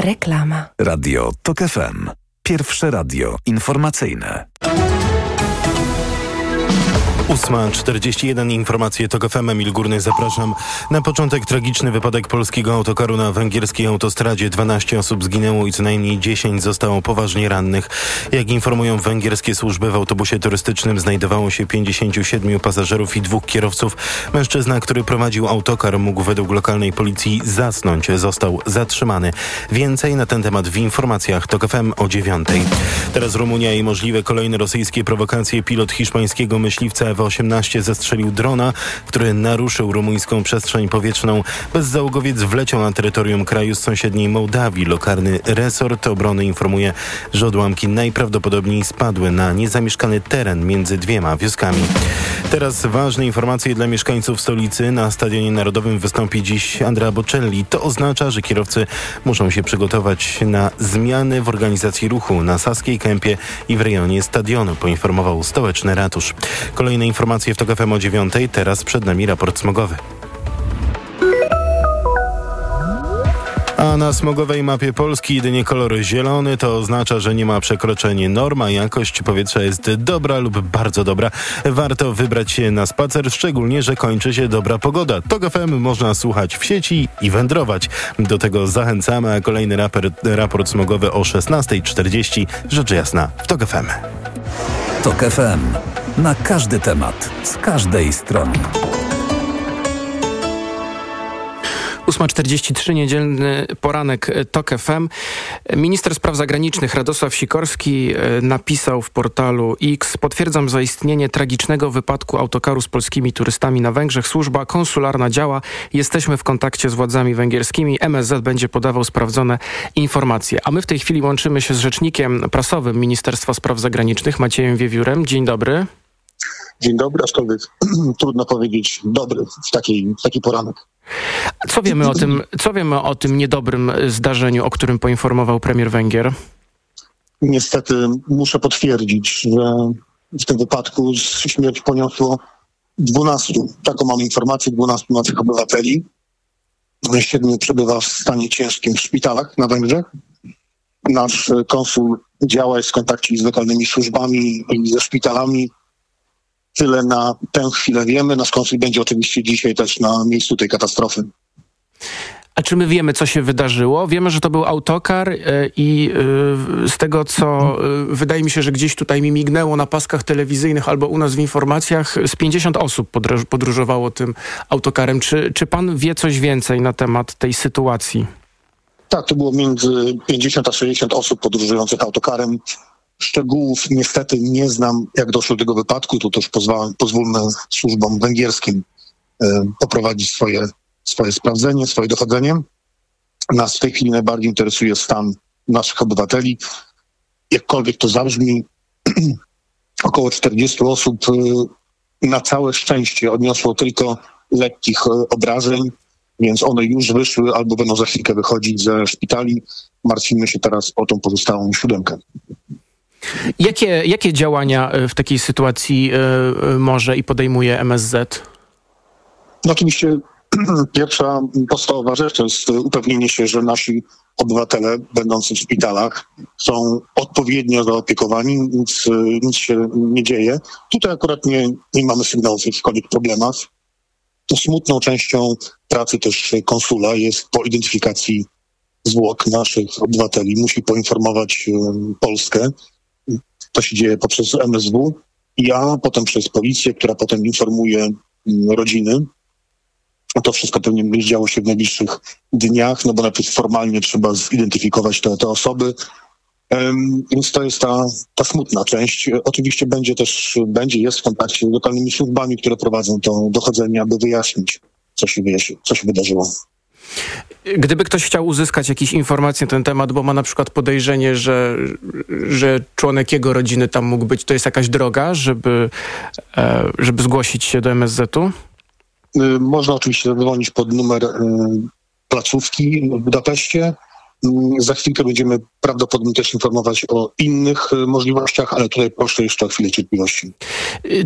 Reklama. Radio TOK FM. Pierwsze radio informacyjne. 8:41, informacje TOK FM. Emil Górny, zapraszam. Na początek tragiczny wypadek polskiego autokaru na węgierskiej autostradzie. 12 osób zginęło i co najmniej 10 zostało poważnie rannych. Jak informują węgierskie służby, w autobusie turystycznym znajdowało się 57 pasażerów i 2 kierowców. Mężczyzna, który prowadził autokar, mógł według lokalnej policji zasnąć. Został zatrzymany. Więcej na ten temat w informacjach TOK FM o 9:00. Teraz Rumunia i możliwe kolejne rosyjskie prowokacje. Pilot hiszpańskiego myśliwca F-18 zestrzelił drona, który naruszył rumuńską przestrzeń powietrzną. Bezzałogowiec wleciał na terytorium kraju z sąsiedniej Mołdawii. Lokalny resort obrony informuje, że odłamki najprawdopodobniej spadły na niezamieszkany teren między 2 wioskami. Teraz ważne informacje dla mieszkańców stolicy. Na Stadionie Narodowym wystąpi dziś Andrea Bocelli. To oznacza, że kierowcy muszą się przygotować na zmiany w organizacji ruchu na Saskiej Kępie i w rejonie stadionu, poinformował stołeczny ratusz. Kolejne informacje w TOK FM o 9:00. Teraz przed nami raport smogowy. A na smogowej mapie Polski jedynie kolor zielony. To oznacza, że nie ma przekroczeń norm, a jakość powietrza jest dobra lub bardzo dobra. Warto wybrać się na spacer, szczególnie, że kończy się dobra pogoda. TOK FM można słuchać w sieci i wędrować. Do tego zachęcamy, a kolejny raport smogowy o 16:40. Rzecz jasna w TOK FM. TOK FM. Na każdy temat, z każdej strony. 8:43, niedzielny poranek TOK FM. Minister spraw zagranicznych Radosław Sikorski napisał w portalu X: potwierdzam zaistnienie tragicznego wypadku autokaru z polskimi turystami na Węgrzech. Służba konsularna działa. Jesteśmy w kontakcie z władzami węgierskimi. MSZ będzie podawał sprawdzone informacje. A my w tej chwili łączymy się z rzecznikiem prasowym Ministerstwa Spraw Zagranicznych Maciejem Wiewiórem. Dzień dobry. Dzień dobry, aczkolwiek trudno powiedzieć dobry w taki poranek. Co wiemy o tym niedobrym zdarzeniu, o którym poinformował premier Węgier? Niestety muszę potwierdzić, że w tym wypadku śmierć poniosło 12, taką mam informację, 12 naszych obywateli. 7 przebywa w stanie ciężkim w szpitalach na Węgrzech. Nasz konsul działa, jest w kontakcie z lokalnymi służbami i ze szpitalami. Tyle na tę chwilę wiemy. Nasz konsul będzie oczywiście dzisiaj też na miejscu tej katastrofy. A czy my wiemy, co się wydarzyło? Wiemy, że to był autokar i z tego, co wydaje mi się, że gdzieś tutaj mi mignęło na paskach telewizyjnych albo u nas w informacjach, z 50 osób podróżowało tym autokarem. Czy pan wie coś więcej na temat tej sytuacji? Tak, to było między 50 a 60 osób podróżujących autokarem. Szczegółów niestety nie znam, jak doszło do tego wypadku. Tu też pozwólmy służbom węgierskim poprowadzić swoje sprawdzenie, swoje dochodzenie. Nas w tej chwili najbardziej interesuje stan naszych obywateli. Jakkolwiek to zabrzmi, około 40 osób na całe szczęście odniosło tylko lekkich obrażeń, więc one już wyszły albo będą za chwilkę wychodzić ze szpitali. Martwimy się teraz o tą pozostałą 7. Jakie działania w takiej sytuacji może i podejmuje MSZ? No oczywiście pierwsza podstawowa rzecz to jest upewnienie się, że nasi obywatele będący w szpitalach są odpowiednio zaopiekowani, nic się nie dzieje. Tutaj akurat nie mamy sygnałów o jakichkolwiek problemach. To smutną częścią pracy też konsula jest po identyfikacji zwłok naszych obywateli. Musi poinformować Polskę. To się dzieje poprzez MSW, ja potem przez policję, która potem informuje rodziny. To wszystko pewnie będzie działo się w najbliższych dniach, no bo najpierw formalnie trzeba zidentyfikować te osoby. Więc to jest ta smutna część. Oczywiście jest w kontakcie z lokalnymi służbami, które prowadzą to dochodzenie, aby wyjaśnić, co się wydarzyło. Gdyby ktoś chciał uzyskać jakieś informacje na ten temat, bo ma na przykład podejrzenie, że członek jego rodziny tam mógł być, to jest jakaś droga, żeby zgłosić się do MSZ-u? Można oczywiście zadzwonić pod numer placówki w Budapeszcie. Za chwilkę będziemy prawdopodobnie też informować o innych możliwościach, ale tutaj proszę jeszcze o chwilę cierpliwości.